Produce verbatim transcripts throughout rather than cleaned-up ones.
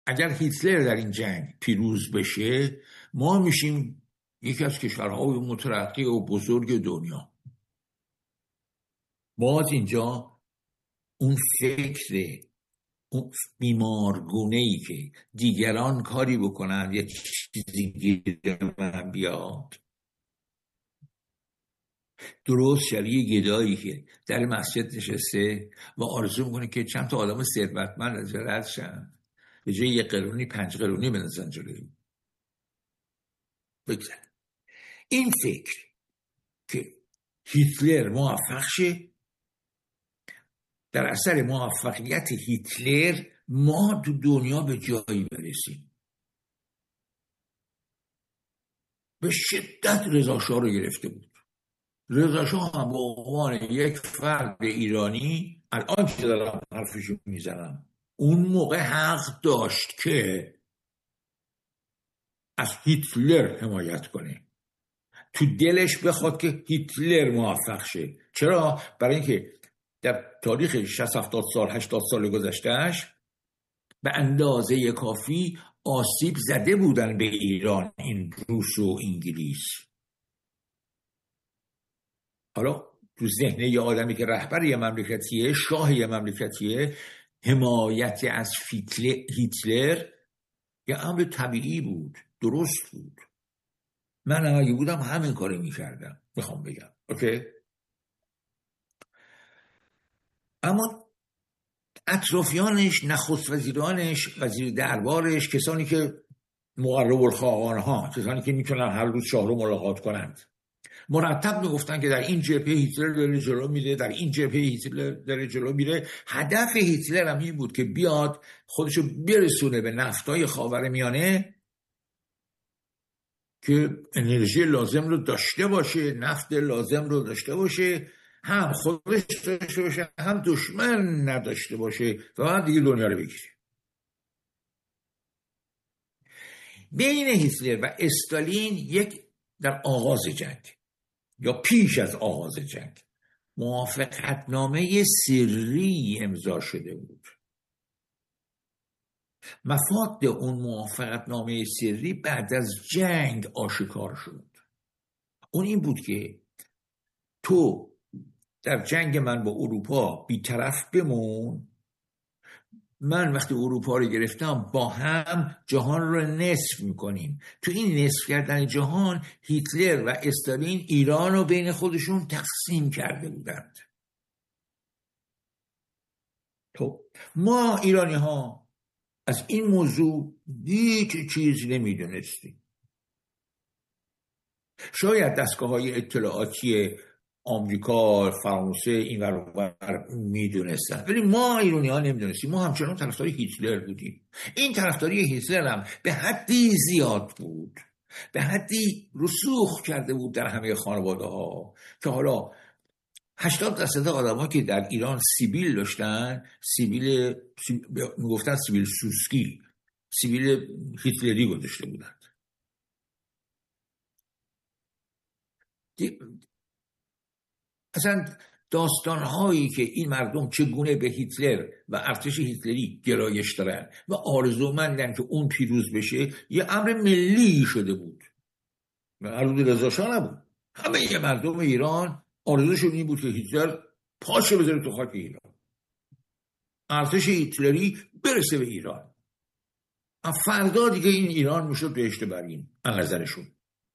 اگر هیتلر در این جنگ پیروز بشه ما میشیم یکی از کشورهای مترقی و بزرگ دنیا. باز اینجا اون فکر اون بیمارگونه‌ای که دیگران کاری بکنن یه چیزی گیر من بیاد، درست شبیه گدایی که در مسجد نشسته و آرزو میکنه که چند تا آدم ثروتمند از رد شن، به جای یه قرونی پنج قرونی بنزن جلوی بگذن. این فکر که هیتلر موفق شه، در اثر موفقیت هیتلر ما تو دنیا به جایی برسیم. به شدت رضا شاه رو گرفته بود. رضا شاه هم به عنوان یک فرد ایرانی، الان که دارم حرفشو میزنم، اون موقع حق داشت که از هیتلر حمایت کنه، تو دلش بخواد که هیتلر موفق شه. چرا؟ برای اینکه در تاریخ شصت هفتاد سال هشتاد سال گذشتهش به اندازه کافی آسیب زده بودن به ایران این روس و انگلیس. حالا تو ذهن یه آدمی که رهبر یه مملکتیه، شاه یه مملکتیه، حمایت از هیتلر یه امر طبیعی بود، درست بود. من اگه بودم همین کاری میکردم، میخوام بگم. اوکی؟ اما اطرافیانش، نخست وزیرانش، وزیر دربارش، کسانی که مقرب الخاقان ها، کسانی که میتونن هر روز شاه رو ملاقات کنند، مرتب میگفتن که در این جبهه هیتلر داره جلو میره، در این جبهه هیتلر داره جلو میره. هدف هیتلر هم این بود که بیاد خودشو برسونه به نفتای خاورمیانه که انرژی لازم رو داشته باشه، نفت لازم رو داشته باشه، هم خودش داشته باشه هم دشمن نداشته باشه و بعد دیگه دنیا رو بگیره. بین هیتلر و استالین یک در آغاز جنگ یا پیش از آغاز جنگ موافقتنامه سری امضا شده بود. مفاد اون موافقتنامه سری بعد از جنگ آشکار شد. اون این بود که تو در جنگ من با اروپا بی‌طرف بمون، من وقتی اروپا رو گرفتم با هم جهان رو نصف میکنیم. تو این نصف کردن جهان هیتلر و استالین ایران رو بین خودشون تقسیم کرده بودند. تو ما ایرانی ها از این موضوع هیچ چیز نمیدونستیم. شاید دستگاه های اطلاعاتی آمریکا، فرانسه این ور میدونستن، ولی ما ایرانی ها نمیدونستیم. ما همچنان طرفدار هیتلر بودیم. این طرفداری هیتلر هم به حدی زیاد بود، به حدی رسوخ کرده بود در همه خانواده ها که حالا هشتاد درصد آدم ها که در ایران سیبیل داشتن، سیبیل میگفتن سیبیل سوسکی، سیبیل هیتلری گذاشته بودند. اصلا داستانهایی که این مردم چگونه به هیتلر و ارتش هیتلری گرایش دارن و آرزومندن که اون پیروز بشه یه امر ملی شده بود. مربوط به رضا شاه نبود. همه مردم ایران آرزوشون این بود که هیتلر پاشو بذاره تو خاک ایران، ارتش هیتلری برسه به ایران، فردا دیگه این ایران میشد بهشت برین از نظرشون.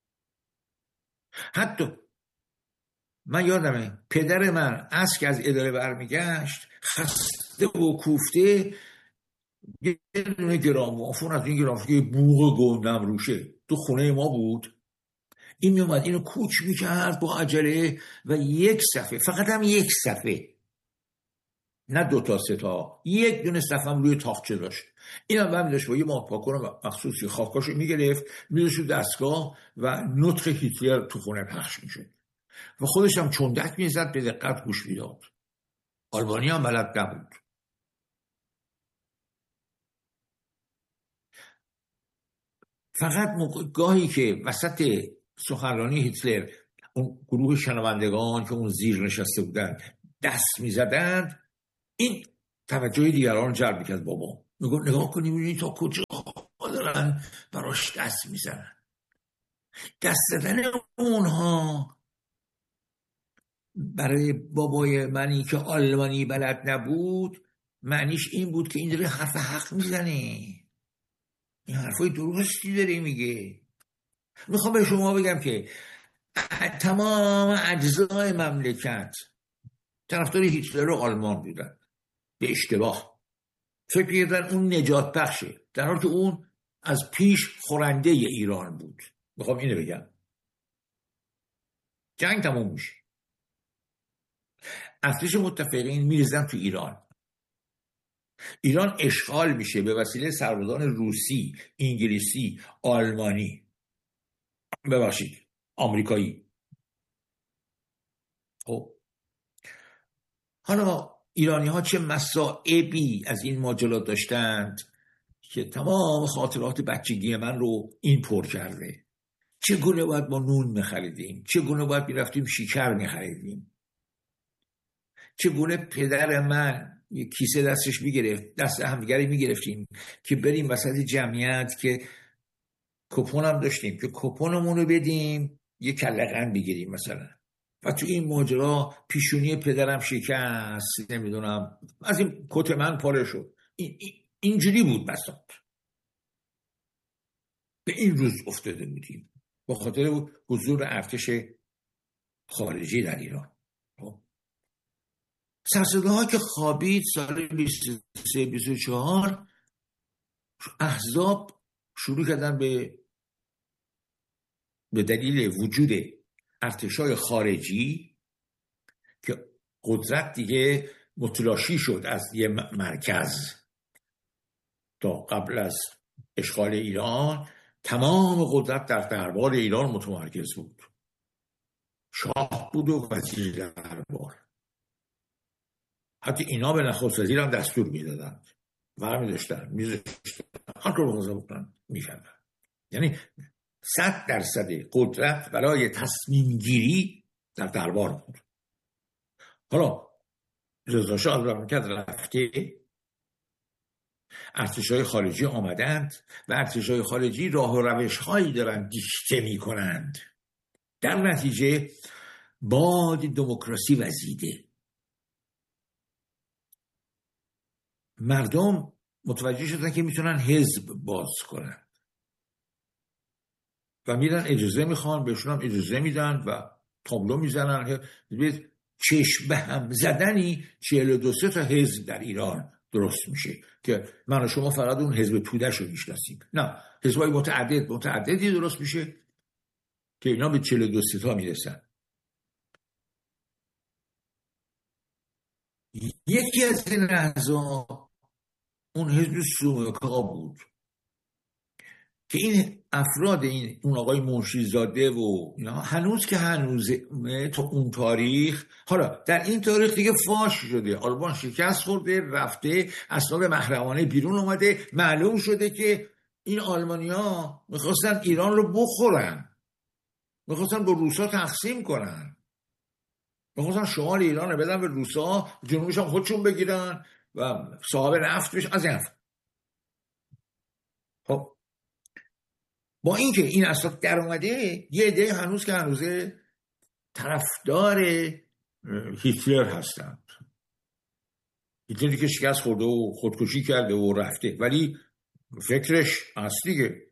حتی من یادمه پدر من از که از اداره برمیگشت خسته و کوفته، یه دونه گرامافون از این گرامافون که بوق گندم روشه تو خونه ما بود، این میومد اینو کوچ میکرد با عجله و یک صفحه، فقط هم یک صفحه، نه دو تا سه تا، یک دونه صفحه هم روی تاقچه داشت. این هم برمی داشت با یه ماهپاکن مخصوصی خاکاشو میگرفت میداشت دستگاه و نطق هیتلر تو خونه پخش میشد و خودش هم چندک میزد، به دقت گوش میداد. آلبانی هم بلد نبود. فقط گاهی که وسط سخنرانی هیتلر اون گروه شنوندگان که اون زیر نشسته بودن دست میزدند، این توجه دیگران جلب میکرد. بابا میگم نگاه کنیم ببینید تا کجا دارن براش دست میزنن. دست زدن اونها برای بابای منی که آلمانی بلد نبود معنیش این بود که این داره حرف حق میزنه، این حرفای درستی داره میگه. میخوام به شما بگم که تمام اجزای مملکت طرفدار هیتلر و آلمان بودن، به اشتباه فکر کردن اون نجات بخشه، در حالی که اون از پیش خورنده ایران بود. میخوام اینو بگم، جنگ تموم میشه، ارتش متفقین میریزن تو ایران، ایران اشغال میشه به وسیله سربازان روسی، انگلیسی، آلمانی، ببخشید آمریکایی. خب حالا ایرانی ها چه مصائبی از این ماجرا داشتند که تمام خاطرات بچگی من رو این پر کرده. چگونه باید ما نون میخریدیم، چگونه باید میرفتیم شکر میخریدیم، چگونه پدر من یک کیسه دستش میگرفت، دست همدیگری میگرفتیم که بریم وسط جمعیت که کپون هم داشتیم که کپونمون رو بدیم یه کله قند بگیریم مثلا، و تو این ماجرا پیشونی پدرم شکست، نمیدونم از این کت من پاره شد. این اینجوری بود بساط. به این روز افتاده بودیم با خاطر حضور ارتش خارجی در ایران. سرسده ها که خوابید سال بیست و سه بیست و چهار احزاب شروع کردن به به دلیل وجود ارتشای خارجی که قدرت دیگه متلاشی شد از یه مرکز. تا قبل از اشغال ایران تمام قدرت در دربار ایران متمرکز بود، شاه بود و وزیر دربار. حتی اینا به نخست وزیر هم دستور میدادن، برمی داشتن میذاشتن هر کار بخواه بکنن میکردن. یعنی صد درصد قدرت برای تصمیم گیری در دربار بود. حالا رضا شاه از مملکت رفته، ارتشای خارجی آمدند و ارتشای خارجی راه و روش هایی دارن دیکته می کنند. در نتیجه باد دموکراسی وزیده. مردم متوجه شدن که میتونن حزب باز کنن و میرن اجازه میخوان، بهشون هم اجازه میدن و تابلو میزنن. چشم به هم زدنی چهل و دو سه تا حزب در ایران درست میشه که من و شما فقط اون حزب توده‌شو میشناسیم. نه، حزبای متعدد متعددی درست میشه که اینا به چهل و دو سه تا میرسن. یکی از این احزاب اون حزب سومکا بود که این افراد، این اون آقای منشیزاده و اینا هنوز که هنوزه تا اون تاریخ، حالا در این تاریخ دیگه فاش شده، آلمان شکست خورده، رفته اسناد محرمانه بیرون اومده، معلوم شده که این آلمانیا میخواستن ایران رو بخورن، میخواستن با روسا تقسیم کنن، میخواستن شمال ایران رو بدن به روسا، جنوبش هم خودشون بگیرن و صاحب نفت بشن از این. خب با اینکه این اسناد در اومده، یه عده هنوز که هنوزه طرفدار هیتلر هستند، هیتلری که شکست خورده و خودکشی کرده و رفته، ولی فکرش هست دیگه.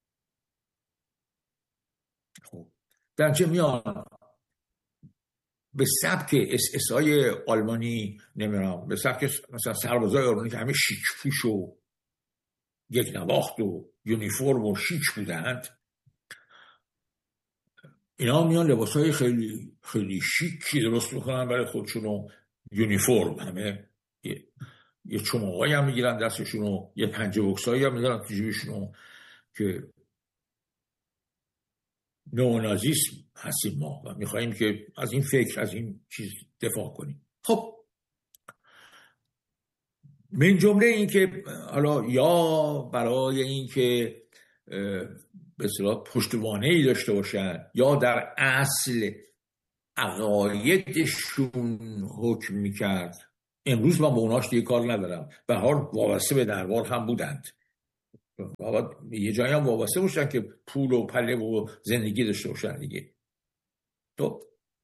خب در چه میان به سبک اس اس های آلمانی، نمیدونم به سبک مثلا سربازای آلمانی که همه شیک پوش و یک نواخت و یونیفرم و شیک بودند، اینا میان لباسای خیلی خیلی شیکی درست میکنن برای خودشون و یونیفرم، همه یه, یه چماقایی هم میگیرن دستشون و یه پنجه بکسایی هم میگیرن تو جیبشون که نئونازیسم هستیم ما و میخواییم که از این فکر، از این چیز دفاع کنیم. خب من جمله این که حالا یا برای این که به اصطلاح پشتوانه‌ای داشته باشن یا در اصل عقایدشون حکم میکرد امروز من با اوناش دیگه کار ندارم، به هر وابسته به دربار هم بودند، یه جایی هم وابسته باشن که پول و پله و زندگی داشته باشن دیگه. تو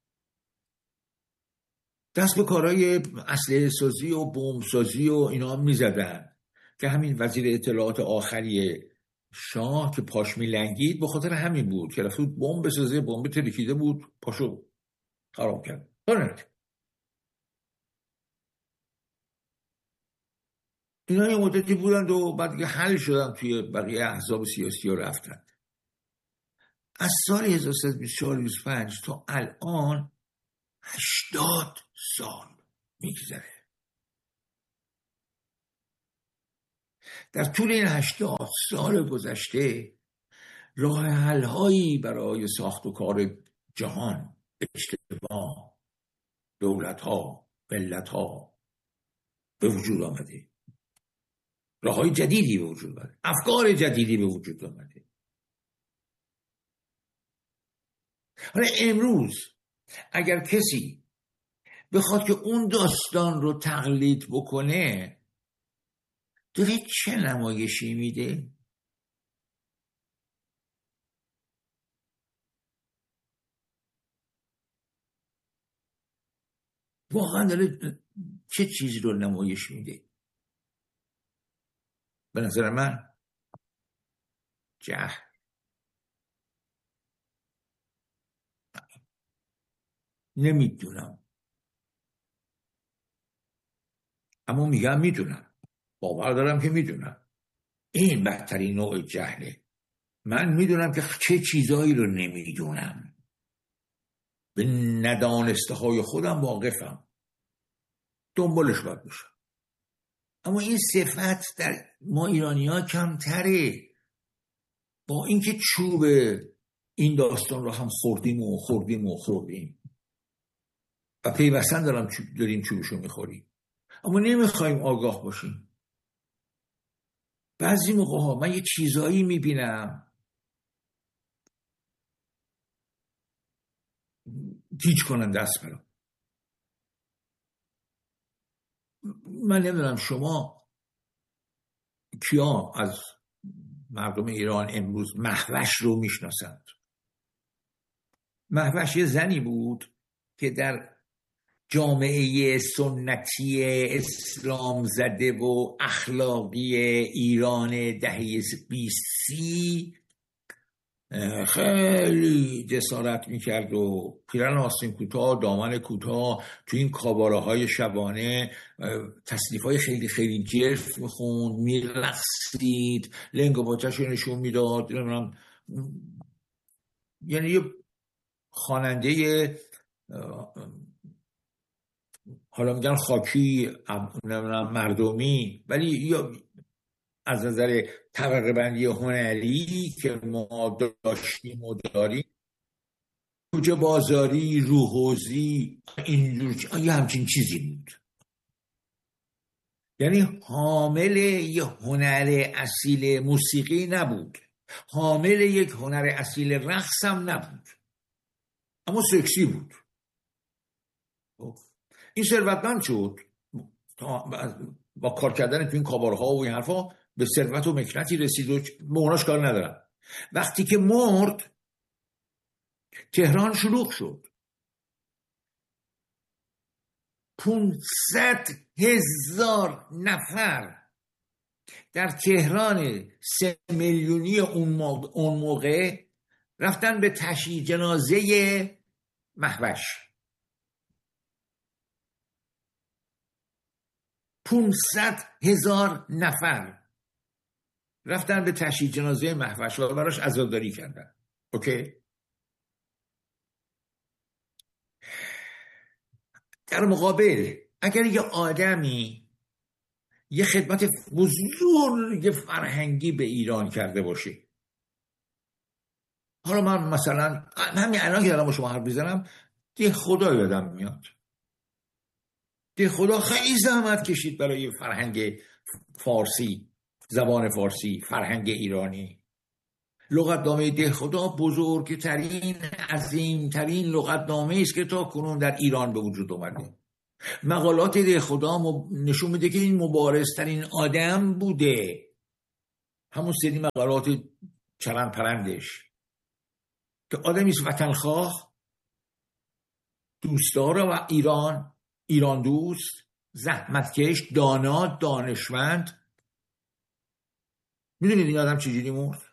دست به کارهای اسلحه سازی و بمب سازی و اینا هم میزدن که همین وزیر اطلاعات آخری شاه که پاش میلنگید به خاطر همین بود که رفت بمب بسازه، بمب ترکیده بود پاشو خراب کرد. اینا یه مدتی بودند و بعد دیگه حل شدن توی بقیه احزاب سیاسی ها رفتن. از سال هزار و سیصد و بیست و چهار بیست و پنج تا الان هشتاد سال میگذره. در طول این هشتاد سال گذشته راه حل هایی برای ساخت و کار جهان، اجتماع، دولت ها، ملت ها به وجود آمده، راه های جدیدی به وجود آمده، افکار جدیدی به وجود آمده. حالا امروز اگر کسی بخواد که اون داستان رو تقلید بکنه، داره چه نمایشی میده؟ واقعا داره چه چیزی رو نمایش میده؟ به نظر من جهل. نمیدونم، اما میگم میدونم، باور دارم که میدونم. این بدترین نوع جهله. من میدونم که چه چیزایی رو نمیدونم، به ندانسته های خودم واقفم، دنبالش باید باشم. اما این صفت در ما ایرانی ها کمتره، با اینکه چوب این داستان رو هم خوردیم و خوردیم و خوردیم و پیوستن دارم داریم چوبشو میخوریم، اما نمیخوایم آگاه باشیم. بعضی موقع ها من یه چیزایی میبینم گیج کنن دست برام. من نمیدونم شما کیا از مردم ایران امروز مهوش رو میشناسند. مهوش یه زنی بود که در جامعه سنتی اسلام زده و اخلاقی ایران دهه بیستی خیلی جسارت میکرد و پیرن آستین کوتاه، دامن کوتاه، تو این کاباره های شبانه تصنیف های خیلی خیلی جرف میخوند، میرقصید، لنگ و باچش رو نشون میداد. یعنی یه خواننده حالا میگن خاکی، مردمی، ولی یا از نظر طبقه بندی هنری که ما داشتیم و داریم، کوچه بازاری، روحوزی، اینجور یه همچین چیزی بود. یعنی حامل یه هنر اصیل موسیقی نبود، حامل یک هنر اصیل رقص هم نبود، اما سکسی بود. این ثروتمند شد با کار کردن تو این کابارها و این حرفا، به ثروت و مکنتی رسید و به اوناش کار ندارم. وقتی که مرد تهران شلوغ شد، پونصد هزار نفر در تهران سه میلیونی اون موقع رفتن به تشییع جنازه مهوش. پونصد هزار نفر رفتن به تشییع جنازه مهوش و براش عزاداری کردن. اوکی؟ در مقابل اگر یه آدمی یه خدمت بزرگ فرهنگی به ایران کرده باشه، حالا من مثلا همین الان که دارم با شما حرف میزنم ده خدا یادم میاد. ده خدا خیلی زحمت کشید برای فرهنگ فارسی، زبان فارسی، فرهنگ ایرانی. لغتنامه ده خدا بزرگترین، عظیمترین لغتنامه است که تا کنون در ایران به وجود اومده. مقالات ده خدا نشون میده که این مبارزترین آدم بوده، همون سری مقالات چرند پرندش، که آدمیست وطنخواه، دوستدار و ایران ایران دوست، زحمتکش، دانا، دانشمند. میدونید این آدم چجوری مرد؟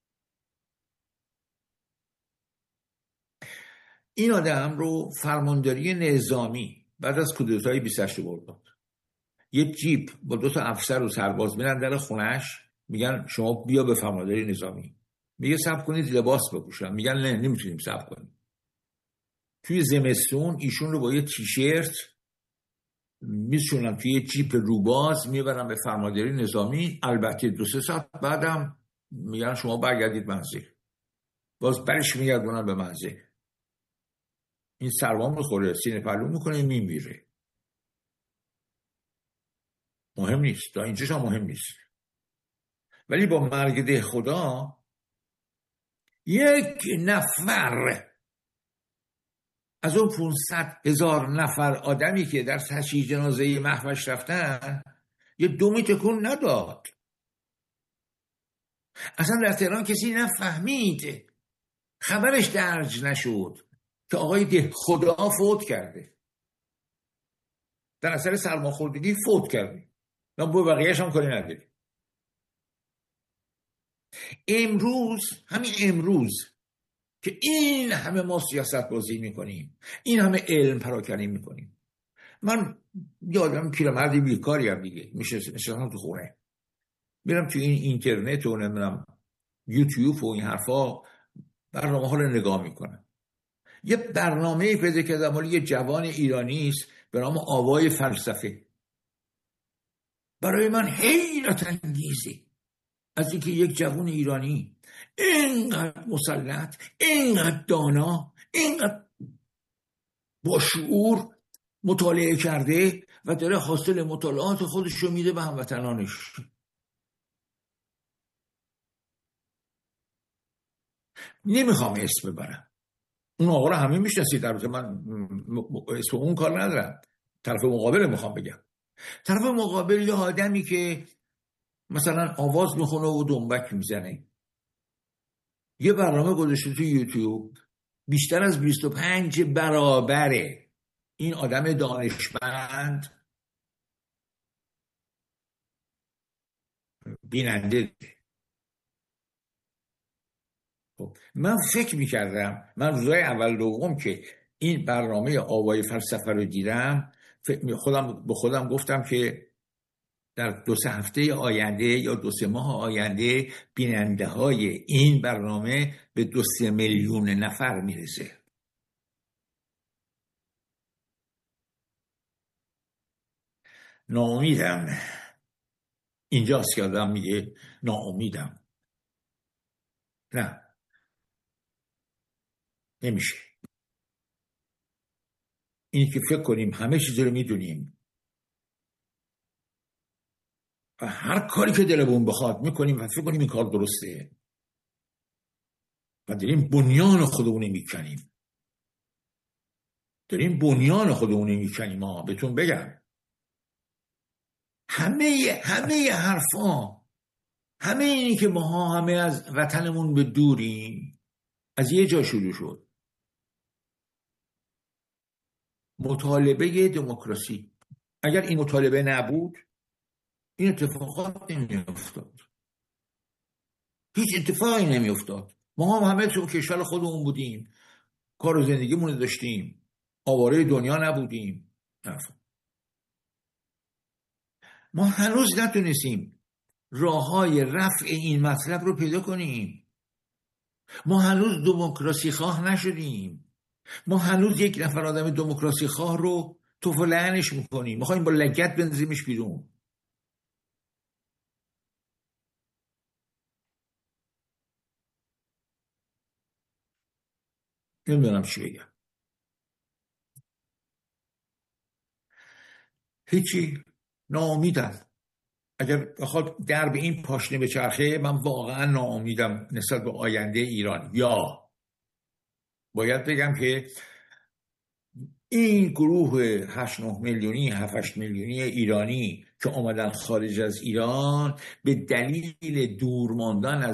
این آدم رو فرمانداری نظامی بعد از کودتای بیست و هشت برداد. یه جیپ با دو تا افسر و سرباز میرن در خونش، میگن شما بیا به فرمانداری نظامی. میگه صبر کنید لباس بپوشم. میگن نه نمیتونیم صبر کنیم. توی زمستون ایشون رو با یه تیشرت میشونن توی یه جیپ روباز میبرن به فرمانداری نظامی. البته دو سه ساعت بعدم میگن شما برگردید منزل. باز برش میگردونن به منزل. این سربام رو خوره، سینه پهلو میکنه، میمیره. مهم نیست، تا اینجاش هم مهم نیست. ولی با مرگ ده خدا یک نفر از اون پانصد هزار نفر آدمی که در تشییع جنازه محوش رفتن یه دومی تکون نداد. اصلا در تهران کسی نفهمید، خبرش درج نشد که آقای ده خدا فوت کرده، در اثر سرماخوردگی فوت کرده. و با بقیهش هم کاری نداری. امروز، همین امروز که این همه ما سیاست بازی میکنیم، این همه علم پراکنی میکنیم، من یادم پیرمردی بیکاری هم دیگه میشستم تو خونه، میرم تو این اینترنت و نمیدونم یوتیوب و این حرفا برنامه ها رو نگاه میکنم. یه برنامه پیدا کردم مال یه جوان ایرانی است به نام آوای فلسفه. برای من حیرت انگیزه از اینکه یک جوان ایرانی اینقدر مسلط، اینقدر دانا، اینقدر با شعور مطالعه کرده و داره حاصل مطالعات خودش رو میده به هموطنانش. نمیخوام اسم ببرم، اون آقا رو همه میشناسید، در واقع من اسم اون کار ندارم، طرف مقابل میخوام بگم. طرف مقابل یه آدمی که مثلا آواز میخونه و دنبک میزنه، یه برنامه گذاشته تو یوتیوب بیشتر از بیست و پنج برابره این آدم دانشمند بیننده. من فکر میکردم، من روزای اول دوم که این برنامه آوای فلسفه رو دیدم، خودم به خودم گفتم که در دو سه هفته آینده یا دو سه ماه آینده بیننده های این برنامه به دو سه میلیون نفر میرسه. ناامیدم. اینجاست که آدم میگه ناامیدم. نه، نمیشه. این که فکر کنیم همه چیز رو میدونیم و هر کاری که دلمون بخواد میکنیم و فکر کنیم این کار درسته و داریم بنیان خودمون میکنیم. داریم بنیان خودمون میکنیم. ها بهتون بگم همه همه حرفا، همه اینی که ما همه از وطنمون به دوریم از یه جا شروع شد. مطالبه دموکراسی. اگر این مطالبه نبود این اتفاقات نمی افتاد. هیچ اتفاقی نمی افتاد. ما هم همه تو کشور خودمون بودیم، کار و زندگیمون داشتیم، آواره دنیا نبودیم. نفهم. ما هنوز نتونستیم راههای رفع این مطلب رو پیدا کنیم. ما هنوز دموکراسی خواه نشدیم. ما هنوز یک نفر آدم دموکراسی خواه رو توف و لعنش میکنیم، میخوایم با لگد بندازیمش بیرون. نمیدونم چی بگم. هیچی. ناامیدم. اگر بخواد در به این پاشنه بچرخه من واقعا ناامیدم نسبت به آینده ایران. یا باید بگم که این گروه هشت نه میلیونی هفت میلیونی ایرانی که آمدن خارج از ایران به دلیل دور ماندن از